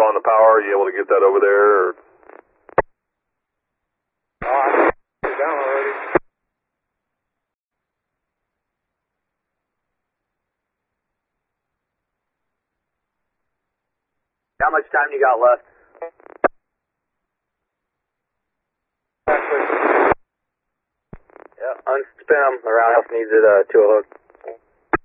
drawing the power? Are you able to get that over there? Or? I'm down already. How much time you got left? Yeah, unspin them. Around else needs it to a hook.